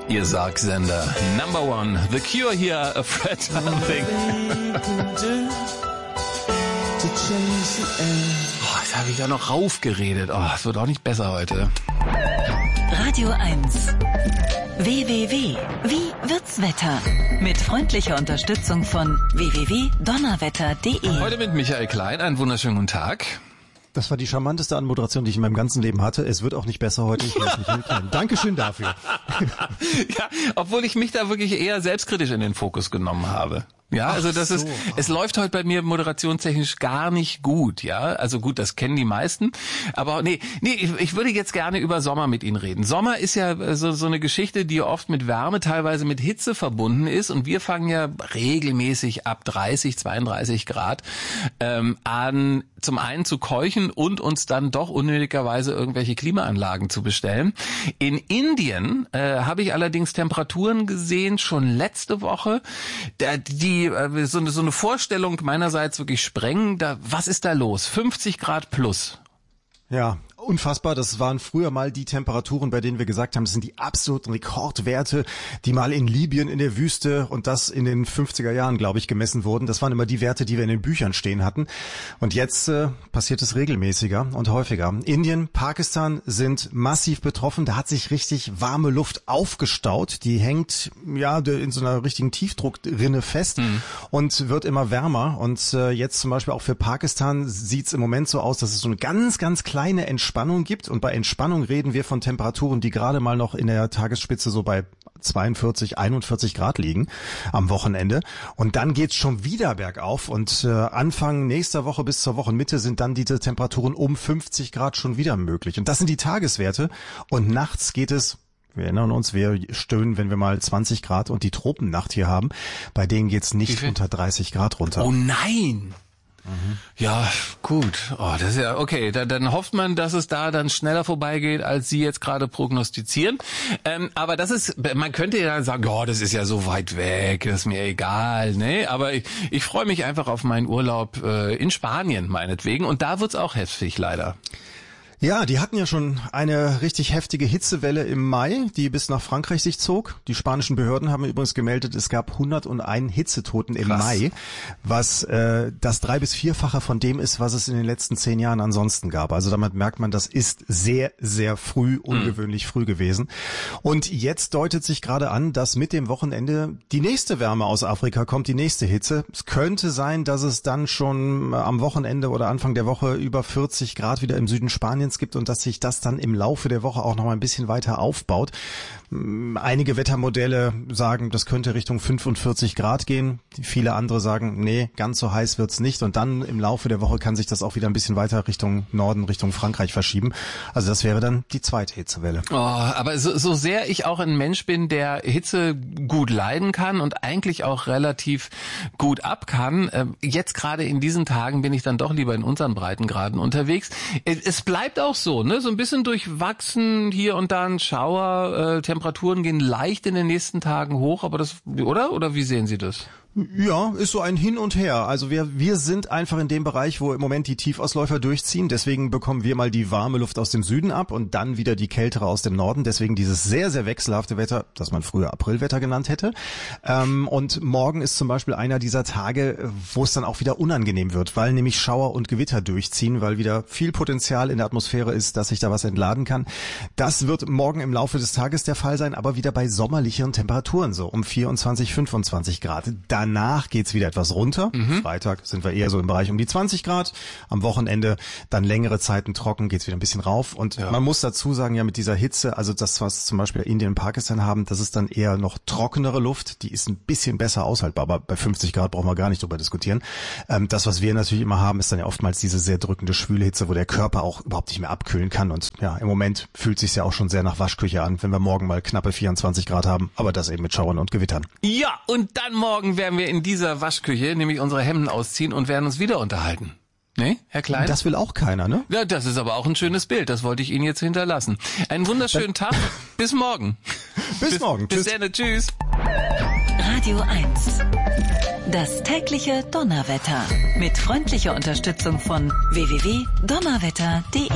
Ihr Sargsender. Number One. The Cure hier, Afraid Something. Jetzt habe ich ja noch raufgeredet. Es wird auch nicht besser heute. Radio 1. WWW. Wie wird's Wetter? Mit freundlicher Unterstützung von www.donnerwetter.de. Heute mit Michael Klein. Einen wunderschönen guten Tag. Das war die charmanteste Anmoderation, die ich in meinem ganzen Leben hatte. Es wird auch nicht besser heute. Ich weiß nicht, Dankeschön dafür. Ja, obwohl ich mich da wirklich eher selbstkritisch in den Fokus genommen habe. Ja, also es läuft heute bei mir moderationstechnisch gar nicht gut, ja. Also gut, das kennen die meisten. Aber ich würde jetzt gerne über Sommer mit Ihnen reden. Sommer ist ja so eine Geschichte, die oft mit Wärme, teilweise mit Hitze verbunden ist. Und wir fangen ja regelmäßig ab 30, 32 Grad an, zum einen zu keuchen und uns dann doch unnötigerweise irgendwelche Klimaanlagen zu bestellen. In Indien habe ich allerdings Temperaturen gesehen, schon letzte Woche, die so eine Vorstellung meinerseits wirklich sprengen. Was ist da los? 50 Grad plus. Ja, unfassbar. Das waren früher mal die Temperaturen, bei denen wir gesagt haben, das sind die absoluten Rekordwerte, die mal in Libyen in der Wüste und das in den 50er Jahren, glaube ich, gemessen wurden. Das waren immer die Werte, die wir in den Büchern stehen hatten. Und jetzt passiert es regelmäßiger und häufiger. Indien, Pakistan sind massiv betroffen. Da hat sich richtig warme Luft aufgestaut. Die hängt in so einer richtigen Tiefdruckrinne fest und wird immer wärmer. Und jetzt zum Beispiel auch für Pakistan sieht es im Moment so aus, dass es so eine ganz, ganz kleine Entspannung gibt. Und bei Entspannung reden wir von Temperaturen, die gerade mal noch in der Tagesspitze so bei 42, 41 Grad liegen am Wochenende. Und dann geht's schon wieder bergauf. Und Anfang nächster Woche bis zur Wochenmitte sind dann diese Temperaturen um 50 Grad schon wieder möglich. Und das sind die Tageswerte. Und nachts geht es, wir erinnern uns, wir stöhnen, wenn wir mal 20 Grad und die Tropennacht hier haben. Bei denen geht's nicht unter 30 Grad runter. Oh nein! Ja, gut. Das ist ja okay. Dann hofft man, dass es da dann schneller vorbeigeht, als Sie jetzt gerade prognostizieren. Aber man könnte ja dann sagen, das ist ja so weit weg, das ist mir egal, ne? Aber ich freue mich einfach auf meinen Urlaub in Spanien, meinetwegen. Und da wird's auch heftig, leider. Ja, die hatten ja schon eine richtig heftige Hitzewelle im Mai, die bis nach Frankreich sich zog. Die spanischen Behörden haben übrigens gemeldet, es gab 101 Hitzetoten im Mai, was das 3- bis 4-fache von dem ist, was es in den letzten 10 Jahren ansonsten gab. Also damit merkt man, das ist sehr, sehr früh, ungewöhnlich früh gewesen. Und jetzt deutet sich gerade an, dass mit dem Wochenende die nächste Wärme aus Afrika kommt, die nächste Hitze. Es könnte sein, dass es dann schon am Wochenende oder Anfang der Woche über 40 Grad wieder im Süden Spaniens gibt und dass sich das dann im Laufe der Woche auch noch mal ein bisschen weiter aufbaut. Einige Wettermodelle sagen, das könnte Richtung 45 Grad gehen. Viele andere sagen, nee, ganz so heiß wird's nicht. Und dann im Laufe der Woche kann sich das auch wieder ein bisschen weiter Richtung Norden, Richtung Frankreich verschieben. Also das wäre dann die zweite Hitzewelle. Aber so sehr ich auch ein Mensch bin, der Hitze gut leiden kann und eigentlich auch relativ gut ab kann, jetzt gerade in diesen Tagen bin ich dann doch lieber in unseren Breitengraden unterwegs. Es bleibt auch so, ne, so ein bisschen durchwachsen, hier und da ein Schauer, Temperaturen gehen leicht in den nächsten Tagen hoch, aber oder wie sehen Sie das? Ja, ist so ein Hin und Her. Also wir sind einfach in dem Bereich, wo im Moment die Tiefausläufer durchziehen. Deswegen bekommen wir mal die warme Luft aus dem Süden ab und dann wieder die kältere aus dem Norden. Deswegen dieses sehr, sehr wechselhafte Wetter, das man früher Aprilwetter genannt hätte. Und morgen ist zum Beispiel einer dieser Tage, wo es dann auch wieder unangenehm wird, weil nämlich Schauer und Gewitter durchziehen, weil wieder viel Potenzial in der Atmosphäre ist, dass sich da was entladen kann. Das wird morgen im Laufe des Tages der Fall sein, aber wieder bei sommerlicheren Temperaturen, so um 24, 25 Grad. Danach geht's wieder etwas runter. Freitag sind wir eher so im Bereich um die 20 Grad. Am Wochenende dann längere Zeiten trocken, geht's wieder ein bisschen rauf. Und man muss dazu sagen, ja, mit dieser Hitze, also das, was zum Beispiel Indien und Pakistan haben, das ist dann eher noch trockenere Luft. Die ist ein bisschen besser aushaltbar, aber bei 50 Grad brauchen wir gar nicht drüber diskutieren. Das, was wir natürlich immer haben, ist dann ja oftmals diese sehr drückende, schwüle Hitze, wo der Körper auch überhaupt nicht mehr abkühlen kann. Und ja, im Moment fühlt sich's ja auch schon sehr nach Waschküche an, wenn wir morgen mal knappe 24 Grad haben, aber das eben mit Schauern und Gewittern. Ja, und dann morgen werden wir in dieser Waschküche nämlich unsere Hemden ausziehen und werden uns wieder unterhalten. Ne, Herr Klein? Das will auch keiner, ne? Ja, das ist aber auch ein schönes Bild. Das wollte ich Ihnen jetzt hinterlassen. Einen wunderschönen Tag. Bis morgen. Bis morgen. Bis dann. Tschüss. Radio 1. Das tägliche Donnerwetter. Mit freundlicher Unterstützung von www.donnerwetter.de.